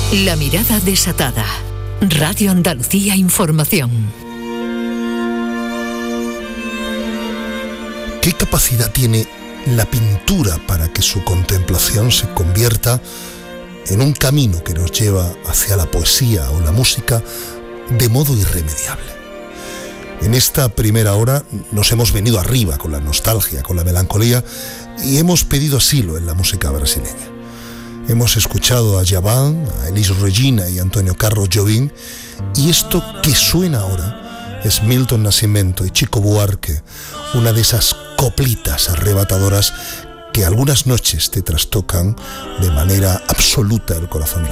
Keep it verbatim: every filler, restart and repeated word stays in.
La mirada desatada. Radio Andalucía Información. ¿Qué capacidad tiene la pintura para que su contemplación se convierta en un camino que nos lleva hacia la poesía o la música de modo irremediable? En esta primera hora nos hemos venido arriba con la nostalgia, con la melancolía, y hemos pedido asilo en la música brasileña. Hemos escuchado a Djavan, a Elis Regina y a Antonio Carlos Jobim, y esto que suena ahora es Milton Nascimento y Chico Buarque, una de esas coplitas arrebatadoras que algunas noches te trastocan de manera absoluta el corazón.